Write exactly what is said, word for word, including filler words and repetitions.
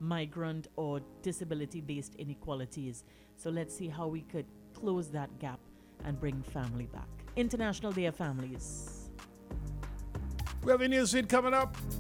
migrant or disability based inequalities. So let's see how we could close that gap and bring family back. International Day of Families. We have a news feed coming up.